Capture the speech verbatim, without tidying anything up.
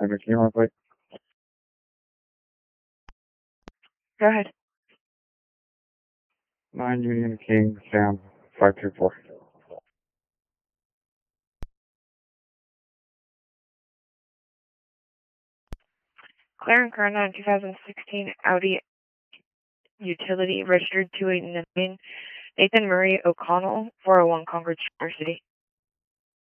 Henry, can you run, please? Go ahead. nine Union King, Sam, five two four. Claire and Corona, twenty sixteen Audi utility registered to a Nathan Murray O'Connell, four oh one Concord City.